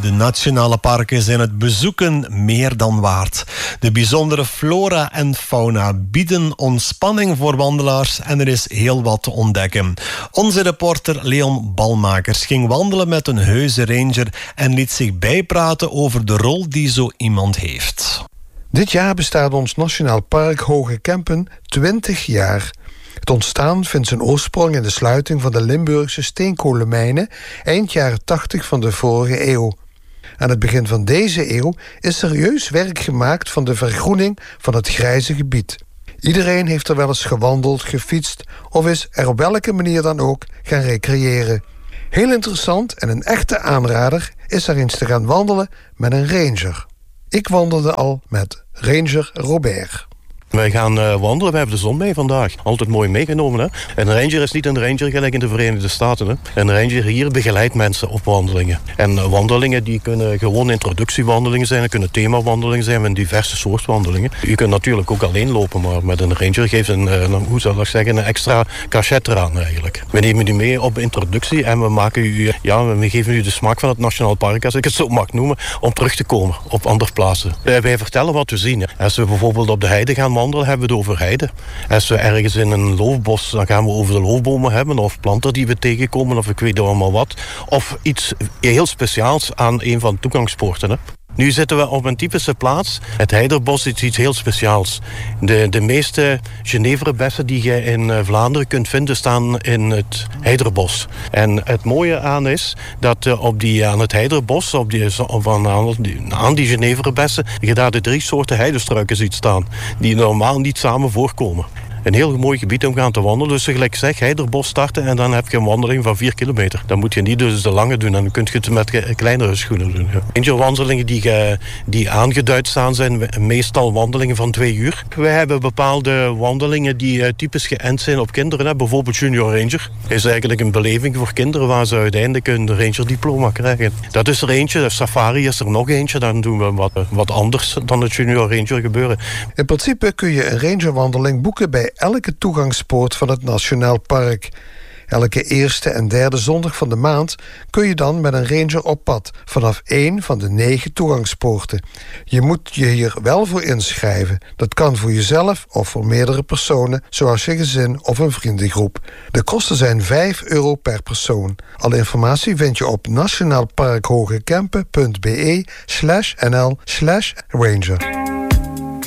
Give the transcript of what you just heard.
De nationale parken zijn het bezoeken meer dan waard. De bijzondere flora en fauna bieden ontspanning voor wandelaars en er is heel wat te ontdekken. Onze reporter Leon Balmakers ging wandelen met een heuse ranger en liet zich bijpraten over de rol die zo iemand heeft. Dit jaar bestaat ons Nationaal Park Hoge Kempen 20 jaar. Het ontstaan vindt zijn oorsprong in de sluiting van de Limburgse steenkolenmijnen eind jaren 80 van de vorige eeuw. Aan het begin van deze eeuw is serieus werk gemaakt van de vergroening van het grijze gebied. Iedereen heeft er wel eens gewandeld, gefietst of is er op welke manier dan ook gaan recreëren. Heel interessant en een echte aanrader is er eens te gaan wandelen met een ranger. Ik wandelde al met ranger Robert. Wij gaan wandelen, we hebben de zon mee vandaag. Altijd mooi meegenomen, hè. Een ranger is niet een ranger gelijk in de Verenigde Staten, hè. Een ranger hier begeleidt mensen op wandelingen. En wandelingen die kunnen gewoon introductiewandelingen zijn, het kunnen themawandelingen zijn met diverse soort wandelingen. Je kunt natuurlijk ook alleen lopen, maar met een ranger geeft een extra cachet eraan eigenlijk. We nemen u mee op introductie en we geven u de smaak van het Nationaal Park, als ik het zo mag noemen, om terug te komen op andere plaatsen. Wij vertellen wat we zien. Als we bijvoorbeeld op de heide gaan wandelen, hebben we het over heide. Als we ergens in een loofbos, dan gaan we over de loofbomen hebben, of planten die we tegenkomen, of ik weet allemaal wat. Of iets heel speciaals aan een van de toegangspoorten. Hè. Nu zitten we op een typische plaats. Het heiderbos is iets heel speciaals. De meeste Geneverbessen die je in Vlaanderen kunt vinden, staan in het heiderbos. En het mooie aan is dat aan het heiderbos, aan die Geneverbessen, je daar de 3 soorten heidestruiken ziet staan, die normaal niet samen voorkomen. Een heel mooi gebied om gaan te wandelen. Dus gelijk zeg, heiderbos starten en dan heb je een wandeling van 4 kilometer. Dan moet je niet dus de lange doen. En dan kun je het met kleinere schoenen doen. Ja. Rangerwandelingen die aangeduid staan zijn meestal wandelingen van 2 uur. Wij hebben bepaalde wandelingen die typisch geënt zijn op kinderen. Hè. Bijvoorbeeld Junior Ranger. Dat is eigenlijk een beleving voor kinderen waar ze uiteindelijk een Ranger diploma krijgen. Dat is er eentje. De Safari is er nog eentje. Dan doen we wat anders dan het Junior Ranger gebeuren. In principe kun je een rangerwandeling boeken bij elke toegangspoort van het Nationaal Park. Elke eerste en derde zondag van de maand kun je dan met een ranger op pad vanaf 1 van de 9 toegangspoorten. Je moet je hier wel voor inschrijven. Dat kan voor jezelf of voor meerdere personen, zoals je gezin of een vriendengroep. De kosten zijn €5 per persoon. Alle informatie vind je op nationaalparkhogekempen.be/nl/ranger.